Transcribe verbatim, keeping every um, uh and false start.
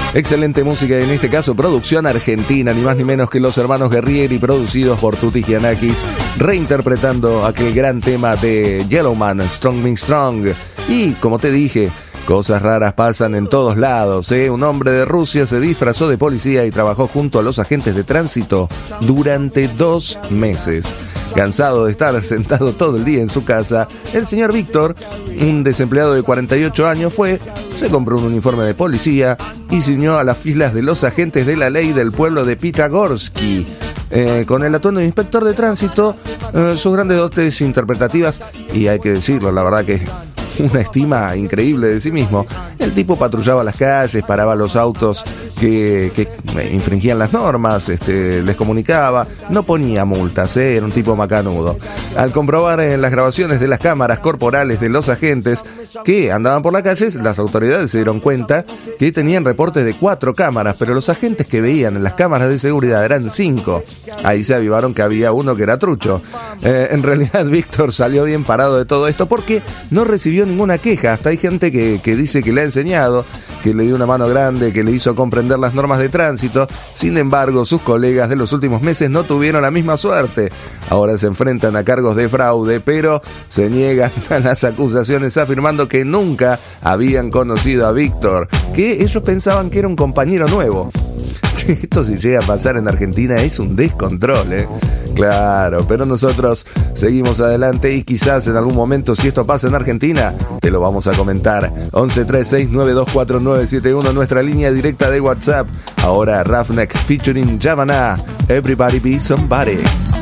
Excelente música, en este caso producción argentina, ni más ni menos que los hermanos Guerrieri, producidos por Tutti Giannakis, reinterpretando aquel gran tema de Yellowman, Strong Me Strong. Y como te dije, cosas raras pasan en todos lados, ¿eh? Un hombre de Rusia se disfrazó de policía y trabajó junto a los agentes de tránsito durante dos meses. Cansado de estar sentado todo el día en su casa, el señor Víctor, un desempleado de cuarenta y ocho años, fue, se compró un uniforme de policía y se unió a las filas de los agentes de la ley del pueblo de Pitagorsky. Eh, con el atuendo de inspector de tránsito, eh, sus grandes dotes interpretativas, y hay que decirlo, la verdad que una estima increíble de sí mismo. El tipo patrullaba las calles, paraba los autos que, que infringían las normas, este, les comunicaba, no ponía multas, ¿eh? Era un tipo macanudo. Al comprobar en las grabaciones de las cámaras corporales de los agentes que andaban por la calle, las autoridades se dieron cuenta que tenían reportes de cuatro cámaras, pero los agentes que veían en las cámaras de seguridad eran cinco. Ahí se avivaron que había uno que era trucho. Eh, en realidad Víctor salió bien parado de todo esto porque no recibió ninguna queja. Hasta hay gente que, que dice que le ha enseñado, que le dio una mano grande, que le hizo comprender las normas de tránsito. Sin embargo, sus colegas de los últimos meses no tuvieron la misma suerte. Ahora se enfrentan a cargos de fraude, pero se niegan a las acusaciones afirmando que nunca habían conocido a Víctor, que ellos pensaban que era un compañero nuevo. Esto si llega a pasar en Argentina es un descontrol, ¿eh? Claro, pero nosotros seguimos adelante y quizás en algún momento, si esto pasa en Argentina, te lo vamos a comentar. once treinta y seis noventa y dos cuarenta y nueve setenta y uno, nuestra línea directa de WhatsApp. Ahora Roughneck featuring Yavana, Everybody Be Somebody.